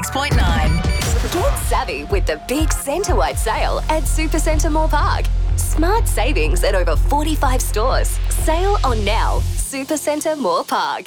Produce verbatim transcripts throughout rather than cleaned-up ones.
six point nine. Get savvy with the big Centre-wide sale at Supercentre Moore Park. Smart savings at over forty-five stores. Sale on now. Supercentre Moore Park.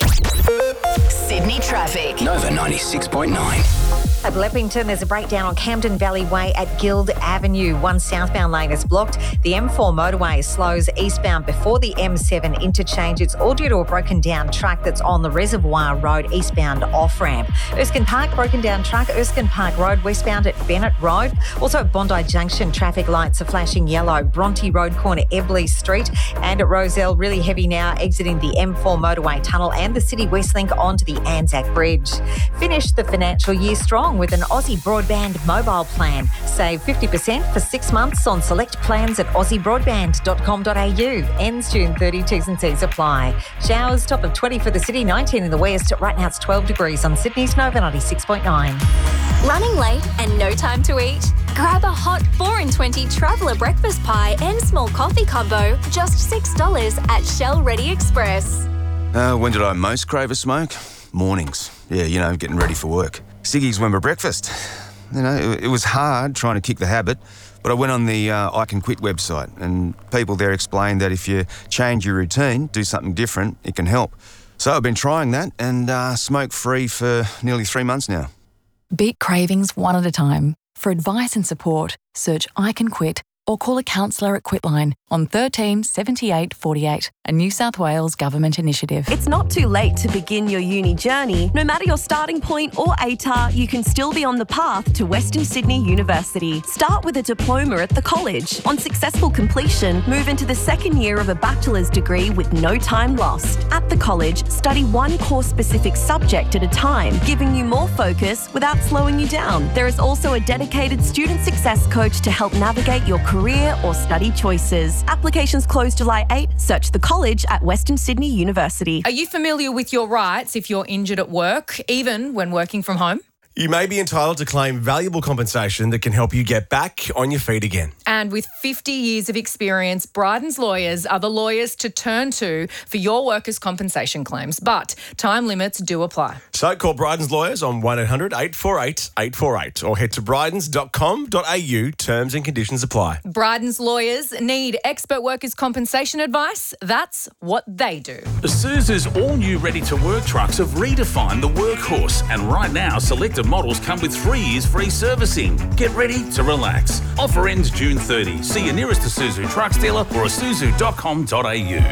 Sydney traffic. Nova ninety-six point nine. At Leppington, there's a breakdown on Camden Valley Way at Guild Avenue. One southbound lane is blocked. The M four motorway slows eastbound before the M seven interchange. It's all due to a broken down truck that's on the Reservoir Road eastbound off-ramp. Erskine Park, broken down truck. Erskine Park Road westbound at Bennett Road. Also at Bondi Junction, traffic lights are flashing yellow. Bronte Road corner, Ebley Street. And at Rozelle, really heavy now, exiting the M four motorway tunnel and the City West Link onto the Anzac Bridge. Finish the financial year strong with an Aussie Broadband mobile plan. Save fifty percent for six months on select plans at aussie broadband dot com dot a u. Ends June thirtieth. T's and C's apply. Showers, top of twenty for the city, nineteen in the west. Right now it's twelve degrees on Sydney's Nova ninety-six point nine. Running late and no time to eat? Grab a hot four in twenty Traveller breakfast pie and small coffee combo, just six dollars at Shell Ready Express. Uh, when did I most crave a smoke? Mornings. Yeah, you know, getting ready for work. Ciggies went for breakfast. You know, it, it was hard trying to kick the habit, but I went on the uh, I Can Quit website and people there explained that if you change your routine, do something different, it can help. So I've been trying that and uh, smoke-free for nearly three months now. Beat cravings one at a time. For advice and support, search I Can Quit or call a counsellor at Quitline on thirteen seventy-eight forty-eight, a New South Wales government initiative. It's not too late to begin your uni journey. No matter your starting point or A T A R, you can still be on the path to Western Sydney University. Start with a diploma at the college. On successful completion, move into the second year of a bachelor's degree with no time lost. At the college, study one course-specific subject at a time, giving you more focus without slowing you down. There is also a dedicated student success coach to help navigate your career or study choices. Applications close July eighth. Search the college at Western Sydney University. Are you familiar with your rights if you're injured at work, even when working from home? You may be entitled to claim valuable compensation that can help you get back on your feet again. And with fifty years of experience, Bryden's lawyers are the lawyers to turn to for your workers' compensation claims. But time limits do apply. So call Bryden's lawyers on one eight hundred eight four eight eight four eight or head to brydens dot com dot a u. Terms and conditions apply. Bryden's lawyers need expert workers' compensation advice. That's what they do. Isuzu's all-new ready-to-work trucks have redefined the workhorse, and right now selected models come with three years free servicing. Get ready to relax. Offer ends June thirtieth. See your nearest Isuzu trucks dealer or isuzu dot com dot a u.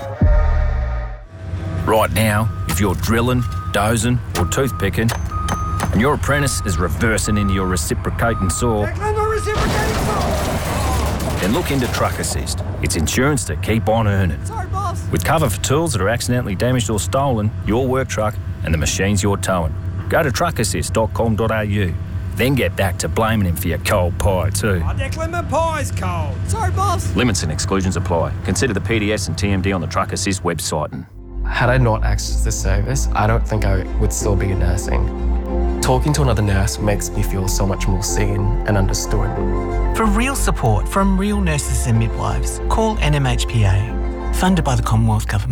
Right now, if you're drilling, dozing or toothpicking and your apprentice is reversing into your reciprocating saw, then look into Truck Assist. It's insurance to keep on earning. Sorry, boss. With cover for tools that are accidentally damaged or stolen, your work truck and the machines you're towing. Go to truck assist dot com dot a u. Then get back to blaming him for your cold pie too. Oh, Declan, my pie's cold. Sorry, boss. Limits and exclusions apply. Consider the P D S and T M D on the Truck Assist website. And had I not accessed this service, I don't think I would still be nursing. Talking to another nurse makes me feel so much more seen and understood. For real support from real nurses and midwives, call N M H P A. Funded by the Commonwealth Government.